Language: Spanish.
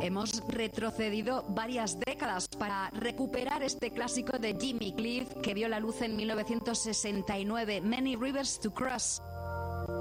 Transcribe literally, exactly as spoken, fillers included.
Hemos retrocedido varias décadas para recuperar este clásico de Jimmy Cliff que vio la luz en mil novecientos sesenta y nueve, Many Rivers to Cross.